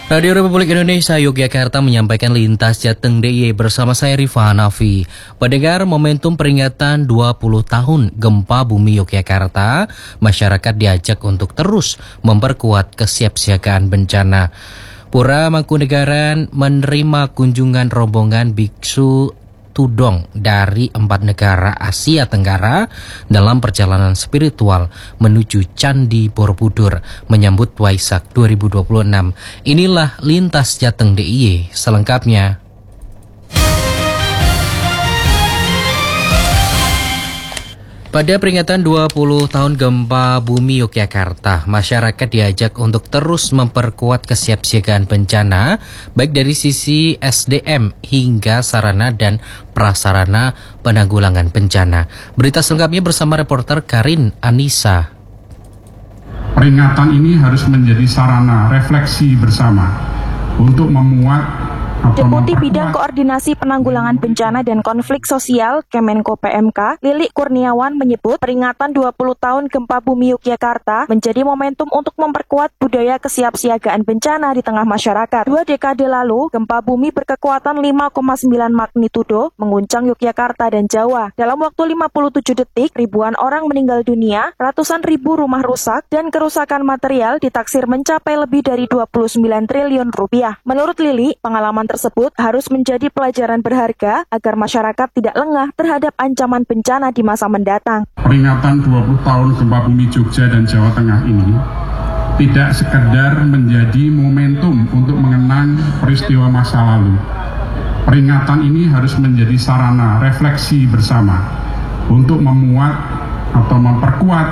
Radio Republik Indonesia Yogyakarta menyampaikan lintas Jateng DIY bersama saya Rifa Hanafi. Pendengar, momentum peringatan 20 tahun gempa bumi Yogyakarta, masyarakat diajak untuk terus memperkuat kesiapsiagaan bencana. Pura Mangkunegaran menerima kunjungan rombongan biksu Tudong dari 4 negara Asia Tenggara dalam perjalanan spiritual menuju Candi Borobudur menyambut Waisak 2026. Inilah lintas Jateng DIY selengkapnya. Pada peringatan 20 tahun gempa bumi Yogyakarta, masyarakat diajak untuk terus memperkuat kesiapsiagaan bencana, baik dari sisi SDM hingga sarana dan prasarana penanggulangan bencana. Berita selengkapnya bersama reporter Karin Anissa. Peringatan ini harus menjadi sarana refleksi bersama untuk memuat Deputi Bidang Koordinasi Penanggulangan Bencana dan Konflik Sosial Kemenko PMK, Lili Kurniawan menyebut peringatan 20 tahun gempa bumi Yogyakarta menjadi momentum untuk memperkuat budaya kesiapsiagaan bencana di tengah masyarakat. 2 dekade lalu, gempa bumi berkekuatan 5,9 magnitudo mengguncang Yogyakarta dan Jawa. Dalam waktu 57 detik, ribuan orang meninggal dunia, ratusan ribu rumah rusak, dan kerusakan material ditaksir mencapai lebih dari 29 triliun rupiah. Menurut Lili, pengalaman tersebut harus menjadi pelajaran berharga agar masyarakat tidak lengah terhadap ancaman bencana di masa mendatang. Peringatan 20 tahun gempa bumi Jogja dan Jawa Tengah ini tidak sekedar menjadi momentum untuk mengenang peristiwa masa lalu. Peringatan ini harus menjadi sarana refleksi bersama untuk memuat atau memperkuat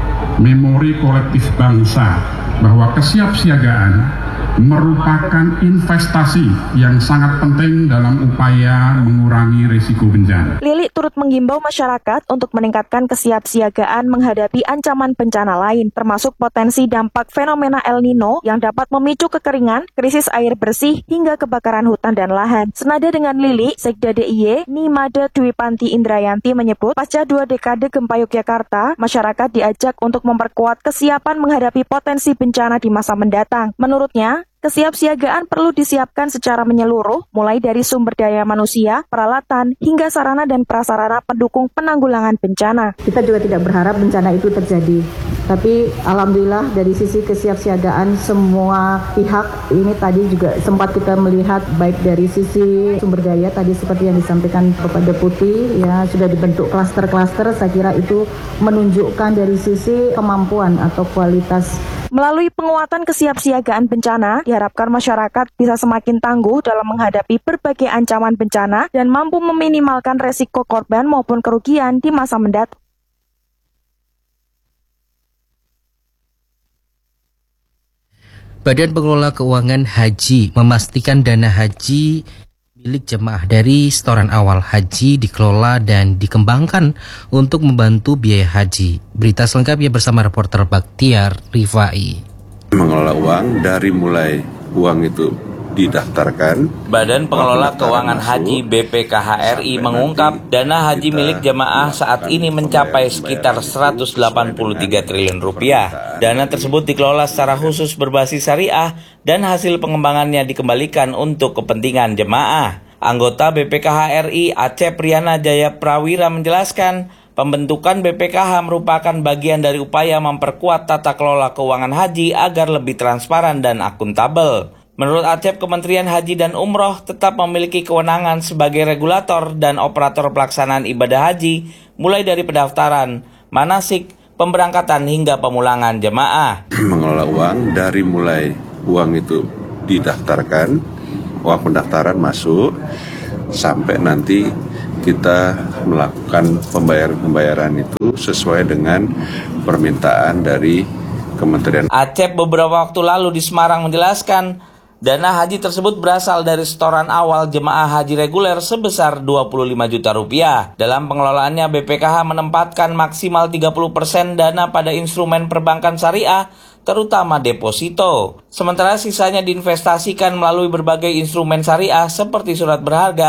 memori kolektif bangsa bahwa kesiapsiagaan merupakan investasi yang sangat penting dalam upaya mengurangi risiko bencana. Lili turut menghimbau masyarakat untuk meningkatkan kesiapsiagaan menghadapi ancaman bencana lain, termasuk potensi dampak fenomena El Nino yang dapat memicu kekeringan, krisis air bersih, hingga kebakaran hutan dan lahan. Senada dengan Lili, Sekda DIY, Nimade Dwi Panti Indrayanti menyebut, pasca 2 dekade gempa Yogyakarta, masyarakat diajak untuk memperkuat kesiapan menghadapi potensi bencana di masa mendatang. Menurutnya, kesiapsiagaan perlu disiapkan secara menyeluruh, mulai dari sumber daya manusia, peralatan, hingga sarana dan prasarana pendukung penanggulangan bencana. Kita juga tidak berharap bencana itu terjadi. Tapi alhamdulillah dari sisi kesiapsiagaan semua pihak ini tadi juga sempat kita melihat baik dari sisi sumber daya tadi seperti yang disampaikan Bapak Deputi, ya sudah dibentuk klaster-klaster, saya kira itu menunjukkan dari sisi kemampuan atau kualitas. Melalui penguatan kesiapsiagaan bencana, diharapkan masyarakat bisa semakin tangguh dalam menghadapi berbagai ancaman bencana dan mampu meminimalkan resiko korban maupun kerugian di masa mendatang. Badan Pengelola Keuangan Haji memastikan dana haji milik jemaah dari setoran awal haji dikelola dan dikembangkan untuk membantu biaya haji. Berita selengkapnya bersama reporter Baktiar Rifai. Mengelola uang dari mulai uang itu didaftarkan. Badan Pengelola Keuangan Haji BPKHRI mengungkap dana haji milik jemaah saat ini mencapai sekitar 183 triliun rupiah. Dana tersebut dikelola secara khusus berbasis syariah dan hasil pengembangannya dikembalikan untuk kepentingan jemaah. Anggota BPKHRI Acep Riana Jaya Prawira menjelaskan, pembentukan BPKH merupakan bagian dari upaya memperkuat tata kelola keuangan haji agar lebih transparan dan akuntabel. Menurut Acep, Kementerian Haji dan Umroh tetap memiliki kewenangan sebagai regulator dan operator pelaksanaan ibadah haji, mulai dari pendaftaran, manasik, pemberangkatan hingga pemulangan jemaah. Mengelola uang dari mulai uang itu didaftarkan, uang pendaftaran masuk, sampai nanti kita melakukan pembayaran itu sesuai dengan permintaan dari Kementerian. Acep beberapa waktu lalu di Semarang menjelaskan, dana haji tersebut berasal dari setoran awal jemaah haji reguler sebesar 25 juta rupiah. Dalam pengelolaannya, BPKH menempatkan maksimal 30% dana pada instrumen perbankan syariah, terutama deposito. Sementara sisanya diinvestasikan melalui berbagai instrumen syariah seperti surat berharga,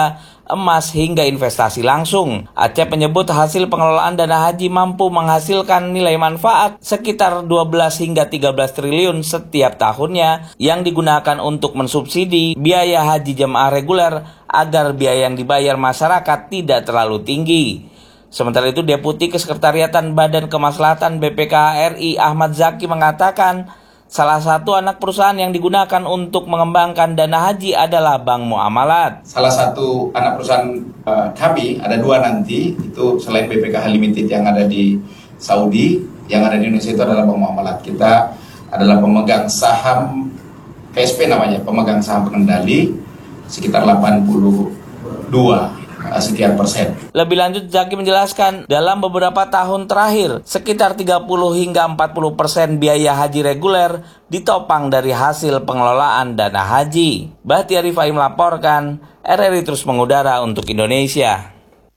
emas hingga investasi langsung. Acep menyebut hasil pengelolaan dana haji mampu menghasilkan nilai manfaat sekitar 12 hingga 13 triliun setiap tahunnya yang digunakan untuk mensubsidi biaya haji jemaah reguler agar biaya yang dibayar masyarakat tidak terlalu tinggi. Sementara itu, Deputi Kesekretariatan Badan Kemaslahatan BPKH RI Ahmad Zaki mengatakan salah satu anak perusahaan yang digunakan untuk mengembangkan dana haji adalah Bank Muamalat. Salah satu anak perusahaan kami, ada 2 nanti, itu selain BPKH Limited yang ada di Saudi, yang ada di Indonesia itu adalah Bank Muamalat. Kita adalah pemegang saham, PSP namanya, pemegang saham pengendali, sekitar 82 sekian persen. Lebih lanjut, Zaki menjelaskan dalam beberapa tahun terakhir sekitar 30 hingga 40% biaya haji reguler ditopang dari hasil pengelolaan dana haji. Bahtiar Rifai melaporkan, RRI terus mengudara untuk Indonesia.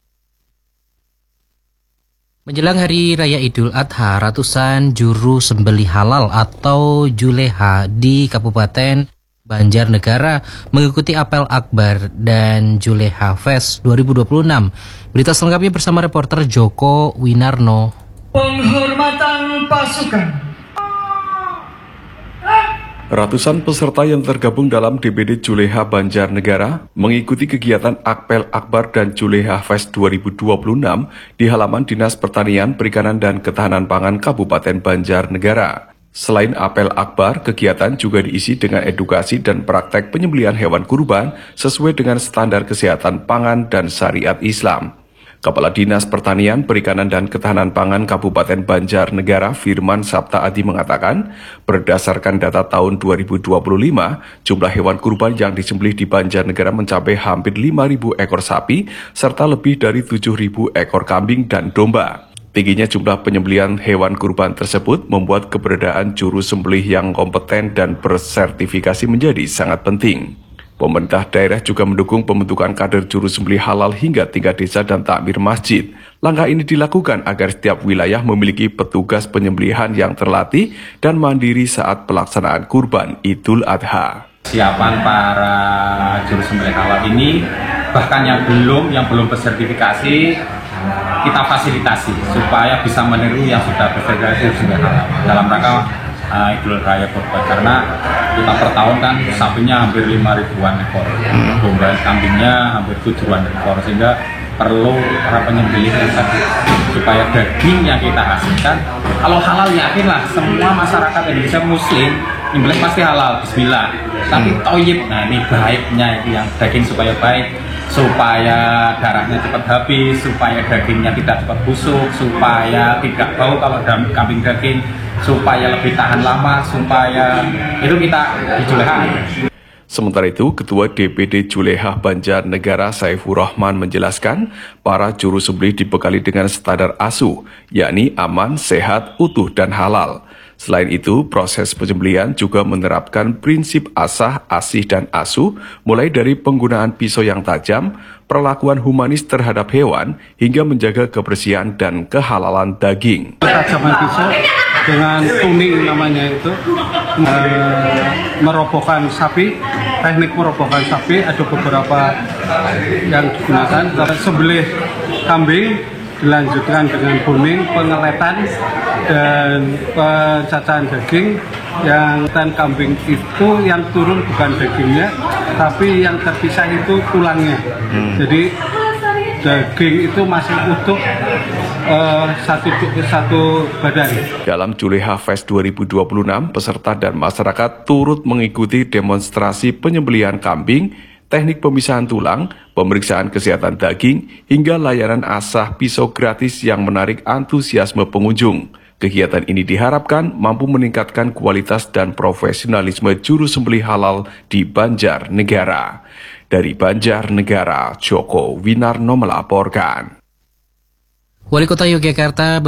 Menjelang Hari Raya Idul Adha, ratusan juru sembelih halal atau juleha di Kabupaten Banjarnegara mengikuti apel akbar dan Juleha Fest 2026. Berita selengkapnya bersama reporter Joko Winarno. Penghormatan pasukan. Ratusan peserta yang tergabung dalam DPD Juleha Banjarnegara mengikuti kegiatan Apel Akbar dan Juleha Fest 2026 di halaman Dinas Pertanian, Perikanan, dan Ketahanan Pangan Kabupaten Banjarnegara. Selain apel akbar, kegiatan juga diisi dengan edukasi dan praktek penyembelihan hewan kurban sesuai dengan standar kesehatan pangan dan syariat Islam. Kepala Dinas Pertanian, Perikanan, dan Ketahanan Pangan Kabupaten Banjarnegara Firman Sabta Adi mengatakan, berdasarkan data tahun 2025, jumlah hewan kurban yang disembelih di Banjarnegara mencapai hampir 5.000 ekor sapi, serta lebih dari 7.000 ekor kambing dan domba. Tingginya jumlah penyembelihan hewan kurban tersebut membuat keberadaan juru sembelih yang kompeten dan bersertifikasi menjadi sangat penting. Pemerintah daerah juga mendukung pembentukan kader juru sembelih halal hingga tingkat desa dan takmir masjid. Langkah ini dilakukan agar setiap wilayah memiliki petugas penyembelihan yang terlatih dan mandiri saat pelaksanaan kurban Idul Adha. Siapan para juru sembelih halal ini, bahkan yang belum bersertifikasi, kita fasilitasi supaya bisa meniru yang sudah bersertifikasi halal dalam rangka Idul Raya Kurban, karena kita per tahun kan sapinya hampir 5.000-an ekor, domba kambingnya hampir 7.000-an ekor, sehingga perlu para penyembelih supaya daging yang kita hasilkan, kalau halal yakinlah semua masyarakat Indonesia Muslim nyembelih pasti halal, bismillah. Tapi toyib, nah ini baiknya itu yang daging supaya baik, supaya darahnya cepat habis, supaya dagingnya tidak cepat busuk, supaya tidak bau kalau kambing daging, supaya lebih tahan lama, supaya itu kita di Juleha. Sementara itu, Ketua DPD Juleha Banjarnegara Saifur Rahman menjelaskan, para juru sembelih dibekali dengan standar ASU, yakni aman, sehat, utuh, dan halal. Selain itu, proses penyembelihan juga menerapkan prinsip asah, asih, dan asuh, mulai dari penggunaan pisau yang tajam, perlakuan humanis terhadap hewan, hingga menjaga kebersihan dan kehalalan daging. Tajaman pisau dengan tuning namanya itu, merobohkan sapi, teknik merobohkan sapi, ada beberapa yang digunakan. Sembelih kambing dilanjutkan dengan boning, pengeletan, dan pencacahan daging. Yang kambing itu yang turun bukan dagingnya, tapi yang terpisah itu tulangnya. Jadi daging itu masih utuh satu badan. Dalam Juleha Fest 2026, peserta dan masyarakat turut mengikuti demonstrasi penyembelihan kambing, teknik pemisahan tulang, pemeriksaan kesehatan daging, hingga layanan asah pisau gratis yang menarik antusiasme pengunjung. Kegiatan ini diharapkan mampu meningkatkan kualitas dan profesionalisme juru sembelih halal di Banjarnegara. Dari Banjarnegara, Joko Winarno melaporkan. Wali Kota Yogyakarta